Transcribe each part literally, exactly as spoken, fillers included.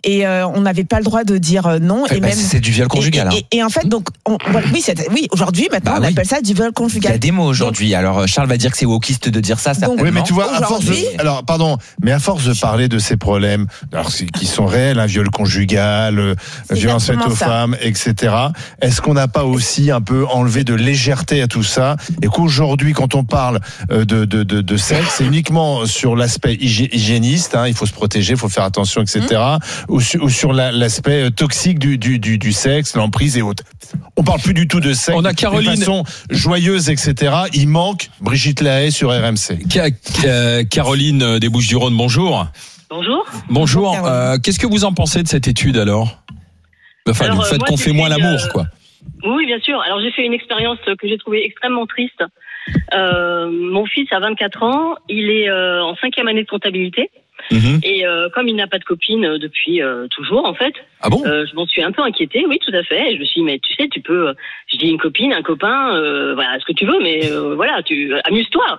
et euh, on n'avait pas le droit de dire euh, non. Fait, et bah, même c'est du viol conjugal. Et, et, et, et en fait, donc, on, voilà, oui, c'est, oui, aujourd'hui, maintenant, bah, on oui. appelle ça du viol conjugal. Il y a des mots aujourd'hui. Donc, alors Charles va dire que c'est wokiste de dire ça. Donc, oui, mais tu vois, à force de, aujourd'hui... alors pardon, mais à force de parler de ces problèmes, alors qui sont réels, un viol conjugal, euh, violence faite aux ça. femmes, et cetera. Est-ce qu'on n'a pas aussi un peu enlevé de légèreté à tout ça, et qu'aujourd'hui, quand on parle de de de, de sexe, c'est uniquement sur l'aspect hygiéniste, hein, il faut se protéger, il faut faire attention, et cetera. Mmh. Ou, sur, ou sur la, l'aspect toxique du du du, du sexe, l'emprise et autres. On parle plus du tout de sexe. On a Caroline. De façon joyeuse, et cetera. Il manque Brigitte Lahaie sur R M C. Euh, Caroline des Bouches-du-Rhône, bonjour. Bonjour. Bonjour. Euh, qu'est-ce que vous en pensez de cette étude alors ? Enfin, alors, du fait moi, qu'on fait moins fait, l'amour, euh, quoi. Oui, bien sûr. Alors, j'ai fait une expérience que j'ai trouvée extrêmement triste. Euh, mon fils a vingt-quatre ans. Il est euh, en cinquième année de comptabilité. Mmh. Et euh, comme il n'a pas de copine depuis euh, toujours, en fait, ah bon euh, je m'en suis un peu inquiétée, oui, tout à fait. Et je me suis dit, mais tu sais, tu peux, euh, je dis une copine, un copain, euh, voilà, ce que tu veux, mais euh, voilà, tu amuse-toi.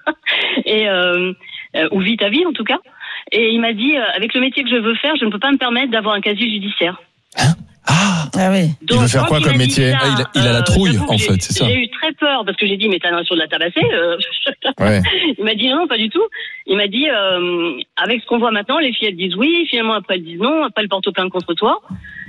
et euh, euh, ou vis ta vie, en tout cas. Et il m'a dit, euh, avec le métier que je veux faire, je ne peux pas me permettre d'avoir un casier judiciaire. Hein ah, ah oui. Donc, il veut faire quoi comme métier ça, ah, il, a, il a la trouille, euh, en fait, c'est ça. J'ai eu très peur parce que j'ai dit, mais t'as l'intention de la tabasser. Euh, ouais. Il m'a dit non, pas du tout. Il m'a dit, euh, avec ce qu'on voit maintenant, les filles elles disent oui, finalement après elles disent non, après elles portent plainte contre toi.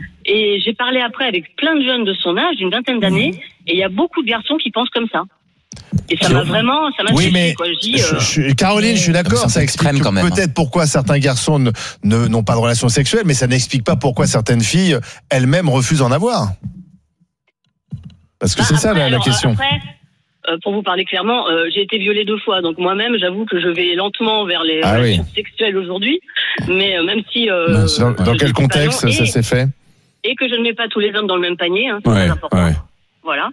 Et j'ai parlé après avec plein de jeunes de son âge, d'une vingtaine d'années, mmh. et il y a beaucoup de garçons qui pensent comme ça. Et ça m'a vraiment, ça m'a oui, mais quoi. Je dis, je, euh... je, Caroline, je suis d'accord, ça explique quand même, peut-être hein. pourquoi certains garçons ne, ne, n'ont pas de relations sexuelles, mais ça n'explique pas pourquoi certaines filles elles-mêmes refusent d'en avoir. Parce que bah, c'est après, ça la, alors, la question. Après, euh, pour vous parler clairement, euh, j'ai été violée deux fois, donc moi-même, j'avoue que je vais lentement vers les ah, relations oui. sexuelles aujourd'hui, mais euh, même si. Euh, dans dans quel contexte ça et, s'est fait ? Et que je ne mets pas tous les hommes dans le même panier, hein, c'est ouais, très important. Ouais. Voilà.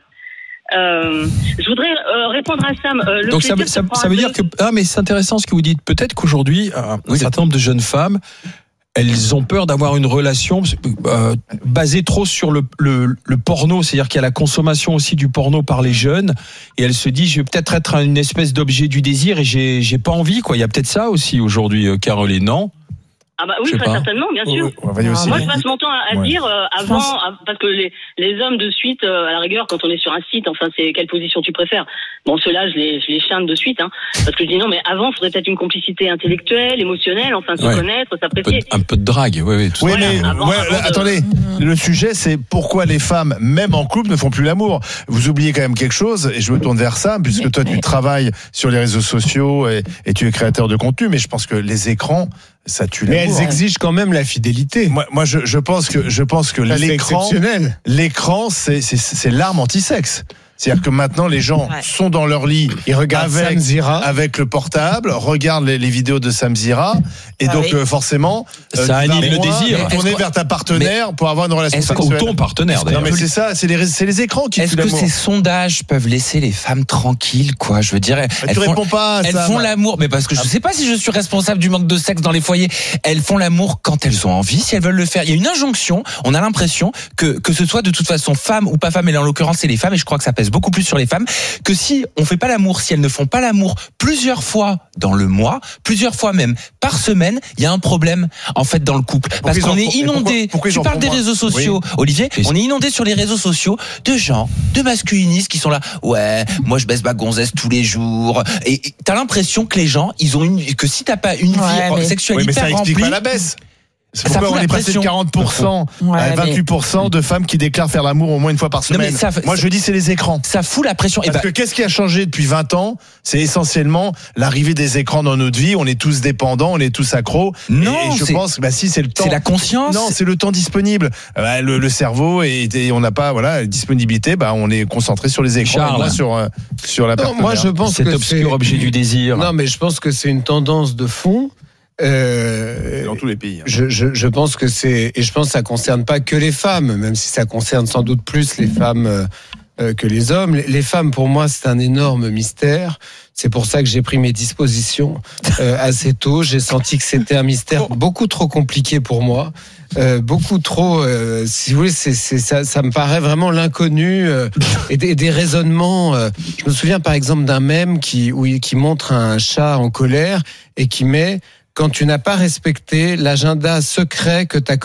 Euh, je voudrais euh, répondre à Sam. Euh, le Donc ça, ça, ça veut dire que ah mais c'est intéressant ce que vous dites. Peut-être qu'aujourd'hui un oui, certain nombre de jeunes femmes, elles ont peur d'avoir une relation euh, basée trop sur le, le, le porno, c'est-à-dire qu'il y a la consommation aussi du porno par les jeunes, et elles se disent je vais peut-être être une espèce d'objet du désir et j'ai j'ai pas envie quoi. Il y a peut-être ça aussi aujourd'hui, Caroline, non ? Ah bah oui, très pas. certainement, bien sûr. Oh, oui, ah, moi, je passe mon temps à, à ouais. dire euh, avant, à, parce que les, les hommes de suite, euh, à la rigueur, quand on est sur un site, enfin, c'est quelle position tu préfères. Bon, ceux-là, je les, je les chante de suite, hein, parce que je dis non, mais avant, il faudrait peut-être une complicité intellectuelle, émotionnelle, enfin, se ouais. connaître, s'apprécier. Un, un peu de drague, oui, oui. Tout oui, mais avant, ouais, avant là, de... attendez, le sujet, c'est pourquoi les femmes, même en couple, ne font plus l'amour. Vous oubliez quand même quelque chose, et je me tourne vers ça, puisque toi, tu travailles sur les réseaux sociaux et, et tu es créateur de contenu, mais je pense que les écrans, ça tue mais l'amour. elles exigent quand même la fidélité. Moi, moi je, je pense que, je pense que ça, l'écran, c'est l'écran, c'est, c'est, c'est l'arme anti-sexe. C'est-à-dire que maintenant les gens ouais. sont dans leur lit, ils regardent avec, Sam Zira avec le portable, regardent les, les vidéos de Sam Zira, et ah donc oui. euh, forcément ça anime le désir. Tourner vers ta partenaire pour avoir une relation est-ce sexuelle. Ou ton partenaire d'ailleurs. Non mais c'est ça, c'est les c'est les écrans qui. Est-ce que l'amour. Ces sondages peuvent laisser les femmes tranquilles quoi ? Je veux dire, elles, tu font, réponds pas. À elles ça, font bah. l'amour, mais parce que je sais pas si je suis responsable du manque de sexe dans les foyers. Elles font l'amour quand elles ont envie, si elles veulent le faire. Il y a une injonction. On a l'impression que que ce soit de toute façon femme ou pas femme, et en l'occurrence c'est les femmes, et je crois que ça pèse beaucoup plus sur les femmes. Que si on fait pas l'amour, si elles ne font pas l'amour plusieurs fois dans le mois, plusieurs fois même par semaine, il y a un problème en fait dans le couple. Pourquoi parce qu'on est inondé. Pourquoi, pourquoi tu parles des réseaux sociaux, oui. Olivier. On est inondé sur les réseaux sociaux de gens, de masculinistes qui sont là. Ouais, moi je baisse ma gonzesse tous les jours. Et, et t'as l'impression que les gens, ils ont une, que si t'as pas une vie ouais, mais... sexuelle oui, mais hyper ça explique remplie, pas la baisse. C'est pourquoi on est passé de quarante pour cent ouais, à vingt-huit pour cent de femmes qui déclarent faire l'amour au moins une fois par semaine. Non, ça, Moi, je dis c'est les écrans. Ça fout la pression. Parce et bah, que qu'est-ce qui a changé depuis vingt ans ? C'est essentiellement l'arrivée des écrans dans notre vie. On est tous dépendants, on est tous accros. Non, et, et je pense, bah si, c'est le temps. C'est la conscience. Non, c'est le temps disponible. Euh, le, le cerveau et, et on n'a pas, voilà, la disponibilité. Bah, on est concentré sur les écrans, Charles, et moins sur euh, sur la. Non, moi, je pense cet que obscur c'est... objet du désir. Non, mais je pense que c'est une tendance de fond. Euh, dans tous les pays. Hein. Je, je, je pense que c'est, et je pense que ça concerne pas que les femmes, même si ça concerne sans doute plus les femmes euh, que les hommes. Les, les femmes, pour moi, c'est un énorme mystère. C'est pour ça que j'ai pris mes dispositions euh, assez tôt. J'ai senti que c'était un mystère beaucoup trop compliqué pour moi. Euh, beaucoup trop, euh, si vous voulez, c'est, c'est, ça, ça me paraît vraiment l'inconnu euh, et des, des raisonnements. Euh, je me souviens par exemple d'un mème qui, où, qui montre un chat en colère et qui met: quand tu n'as pas respecté l'agenda secret que ta